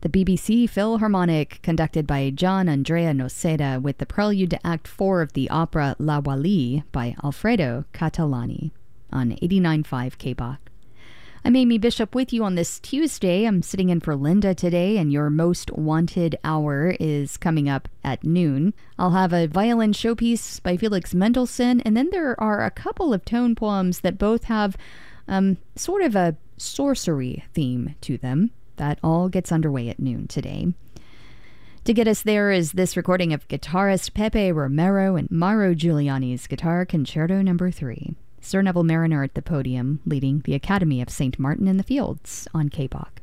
The BBC Philharmonic, conducted by Gian Andrea Noceda, with the prelude to Act 4 of the opera La Wally by Alfredo Catalani on 89.5 KBOC. I'm Amy Bishop with you on this Tuesday. I'm sitting in for Linda today, and your Most Wanted Hour is coming up at noon. I'll have a violin showpiece by Felix Mendelssohn, and then there are a couple of tone poems that both have sort of a sorcery theme to them. That all gets underway at noon today. To get us there is this recording of guitarist Pepe Romero and Mauro Giuliani's Guitar Concerto No. 3. Sir Neville Mariner at the podium, leading the Academy of St. Martin in the Fields on KBOC.